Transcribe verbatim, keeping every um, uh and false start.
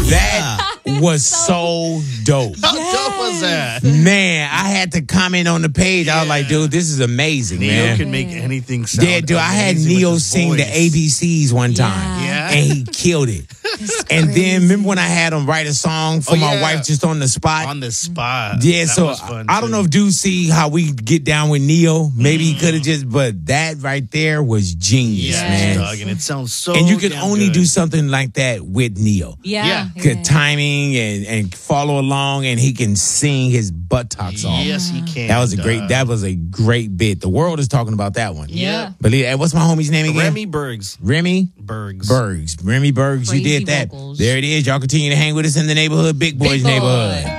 That was so dope. How dope was that? Man, I had to comment on the page. I was like, dude, this is amazing, Neo man. can make anything sound Yeah, dude, I had amazing with Neo his sing the voice. A B Cs one time. Yeah. And he killed it. And then remember when I had him write a song for Oh, my yeah. wife just on the spot? On the spot. Yeah, That so was fun, I don't too. know if dudes see how we get down with Neo. Maybe he could have just, but that right there was genius, Yes, man. dog, and it sounds so And you can damn only good. do something like that with Neo. Yeah. Yeah. Good timing and, and follow along, and he can sing his buttocks off. Yes, he can. That was a great. dog. That was a great bit. The world is talking about that one. Yeah. But hey, what's my homie's name again? Remy Bergs. Remy Bergs. Bergs. Remy Bergs. Crazy you did that. vocals. There it is. Y'all continue to hang with us in the neighborhood, Big Boys Big Boy. neighborhood.